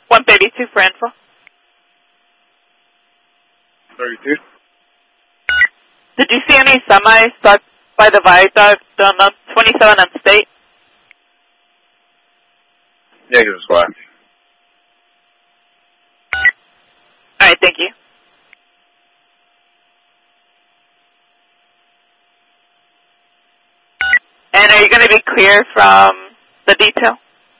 132 for info. 32. Did you see any semis stuck by the viaduct on 27 and State? Negative, squad. Alright, thank you. And are you going to be clear from the detail?